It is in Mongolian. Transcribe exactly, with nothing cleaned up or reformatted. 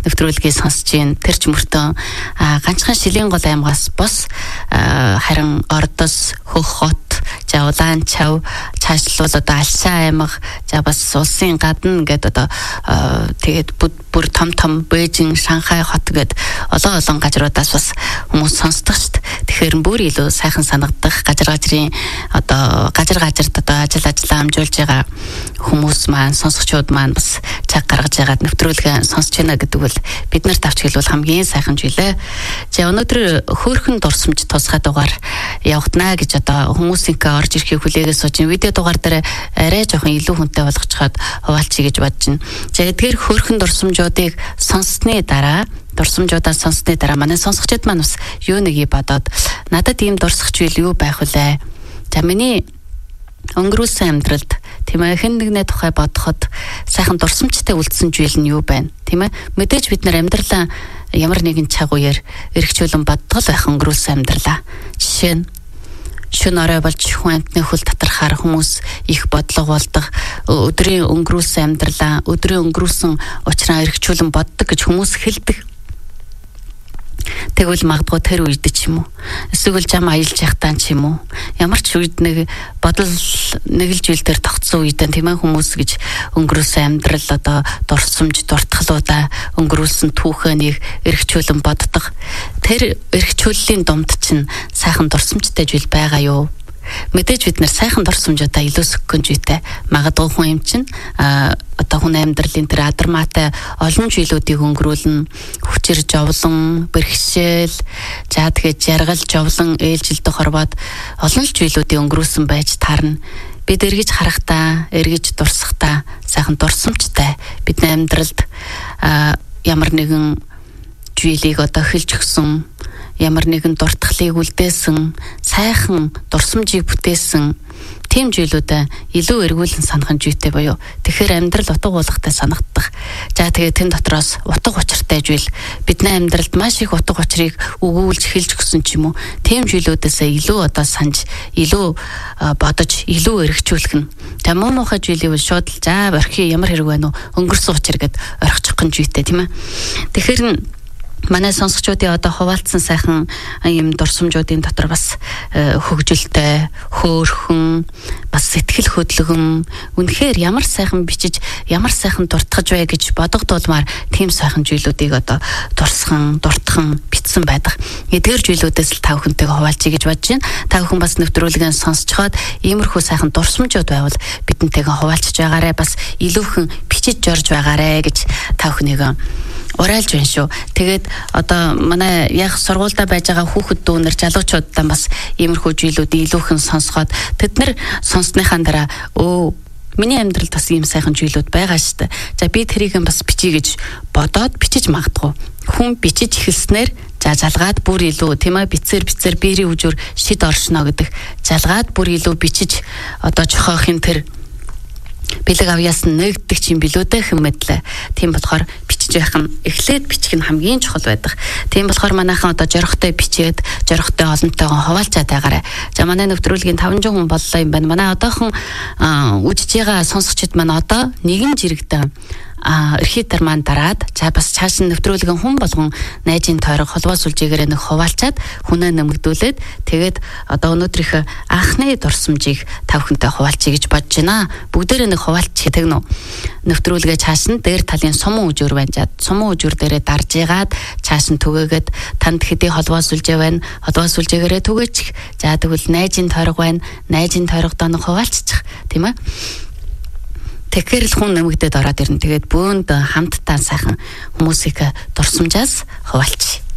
нэвтрүүлгийг сонсож байна. Тэр ч мөртөө ганцхан Шилийн гол аймгаас бос харин Ордос, Хөх хот, за Улаан чав, цаашлуул одоо Алшаа аймаг, за бас улсын гадна гэдэг одоо тэгээд бүр том том Бээжин, Шанхай хот гээд олон олон газруудаас бас хүмүүс сонсдог шүү дээ. Тэгэхээр бүр илүү сайхан санагдах газар газрын одоо газар газарт одоо ажил ажиллаа амжуулж байгаа хүмүүс маань, сонсогчдод маань бас цаг гаргаж яагаад нэвтрүүлгээ сонсож байна гэдэг бол бид нарт авч хэлбэл хамгийн сайхан зүйлээ. За өнөөдөр хөөрхөн дурсамж тусгай дугаар явагдана гэж одоо хүмүүсийнхээ орж ирэхийг хүлээгээ сууж видео дугаар дээр арай жоохон илүү хүнтэй болгочиход хуваалцъя гэж бодож байна. За эдгээр хөөрхөн дурсамжуудыг сонссны дараа дурсамжуудаа сонссны дараа манай сонсогчдод маань бас юу нэгийг бодоод надад ийм дурсах зүйл юу байх вүлээ. За миний өнгөрүүлсэн амьдралд тийм ээ хэн нэгний тухай бодоход сайхан дурсамжтай үлдсэн зүйл нь юу байна тийм ээ мэдээж бид нар амьдралаа ямар нэгэн чагууяар эргчүүлэн бодтол байх өнгөрүүлсэн амьдралаа жишээ нь шөнө орой болж хүн амтны хөл татархаар хүмүүс их бодлого болдог өдрийн өнгөрүүлсэн амьдралаа өдрийн өнгөрүүлсэн учраа эргчүүлэн боддог гэж хүмүүс хэлдэг. Тэгвэл магадгүй тэр үед ч юм уу эсвэл жам аялж явахтаа ч юм уу ямар ч үед нэг бодол нэг л зүйл дээр тогтсон үедээ тийм ээ хүмүүс гэж өнгөрүүлсэн амьдрал одоо дурсамж дуртгалуудаа өнгөрүүлсэн түүхээнийг эргчүүлэн боддог. Тэр эргчүүллийн дунд чинь сайхан дурсамжтай зүйл байгаа юу? Мэдээж бид нар сайхан дурсамжуудаа илүү сөхгөнжүйтэй магадгүй хүн юм чинь одоо хүн амьдралын тэр адармаатай олон жилүүдийг өнгөрүүлнэ хүчээр жовлон бэрхшээл за тэгээд жаргал жовлон ээлжилдэх хорвоод олон жилүүдийг өнгөрүүлсэн байж таарна. Бид эргэж харахтаа эргэж дурсахтаа сайхан дурсамжтай бидний амьдралд ямар нэгэн зүйлийг одоо хэлж өгсөн ямар нэгэн дуртгалыг үлдээсэн сайхан дурсамжийг бүтээсэн тийм зүйлүүдээ илүү эргүүлэн санах нь зүйтэй боيو. Тэгэхээр амьдрал утга уулгатай санагдах. За тэгээд тэн дотроос утга учиртай зүйл бидний амьдралд маш их утга учирыг өгүүлж хэлж өгсөн ч юм уу. Тийм зүйлүүдээсээ илүү одоо санаж илүү бодож илүү эргчүүлэх нь. Тэ муу муухай зүйлийг шууд л за орхи ямар хэрэг байна уу өнгөрсөн учир гэд орхичих нь зүйтэй тийм ээ. Тэгэхээр манай сонсогчдын одоо хуваалцсан сайхан юм дурсамжуудын дотор бас хөгжилтэй, хөөрхөн, бас сэтгэл хөдлөгөн, үнэхээр ямар сайхан бичиж, ямар сайхан дуртгаж бай гэж бодогдуулмаар тийм сайхан зүйлүүдийг одоо дурсхан, дуртхан бичсэн байдаг. Эдгээр зүйлүүдээс л та бүхэнтэйгээ хуваалцъя гэж бодож байна. Та бүхэн бас нэвтрүүлгийг сонсцоход иймэрхүү сайхан дурсамжууд байвал бидэнтэйгээ хуваалцж байгаарай, бас илүүхэн бичиж жорж байгаарай гэж та бүхнийг урайлж байна шүү. Тэгээд одоо манай яг сургуультай байж байгаа хүүхэд дүүнер залуучуудаа бас иймэрхүү зүйлүүдийг илүүхэн сонсгоод тэд нар сонссныхаа дараа өө миний амьдралд бас ийм сайхан зүйлүүд байгаа шүү дээ. За би тэрийг бас бичиж гэж бодоод бичиж магадгүй. Хүн бичиж эхэлснээр за жалгаад бүр илүү тийм ээ бицээр бицээр биерийн үжүр шид оршно гэдэг жалгаад бүр илүү бичиж одоо жохоохын тэр бэлэг авьяас нэгддэг чинь билүүдэ хэмэдлээ. Тийм болохоор бичиж байх нь эхлээд бичих нь хамгийн чухал байдаг. Тийм болохоор манайхан одоо жорхтой бичээд жорхтой олонтойгоо хуваалцаад байгаарай. За манай нэвтрүүлгийн таван зуун хүн боллоо юм байна. Манай одоохон үжиж байгаа сонсогчид маань одоо нэгэн жирэгдэн а эрхитер маань дараад за бас цааш нь нэвтрүүлгийн хүн болгон найзын тойрог холбоо сүлжээгээр нэг хуваалцаад хүнээ нэмэгдүүлээд тэгээд одоо өнөөдрийнхөө анхны дурсамжийг та бүхэнтэй хуваалцъя гэж бодож байна. Бүгдээрээ нэг хуваалцчих гэдэг нөө. Нэвтрүүлгээ цааш нь дээр талын сумын үжүр байна. За сумын үжүр дээрээ дарж ягаад цааш нь түгээгээд танд хэдий холбоо сүлжээ байна. Холбоо сүлжээгээрээ түгээчих. За тэгвэл найзын тойрог байна. Найзын тойрогдоо нэг хуваалцчих тийм ээ. Тэгэхээр л хүн нэмэгдээд ороод ирнэ. Тэгээд бөөнд хамтдаа сайхан хүмүүсийг дурсамжаас хуваалцъя.